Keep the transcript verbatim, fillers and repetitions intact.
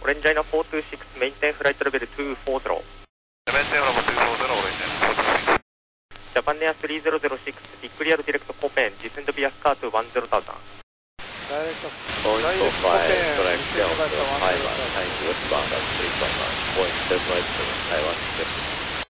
オレンジャイナフォーツーシックス、メインテンフライトレベルツーフォーゼロ。 メインテンフライトレベルツーフォーゼロ、オレンジャイナフォーツーシックス。 ジャパンエアスリーゼロゼロシックス、ビッグリアルディレクトコペン、ディセンドビアスカートワンゼロタウザン。 Direct Boeing four five, correct, Delta, Pilot, thank you, westbound at three point nine, Boeing seven right.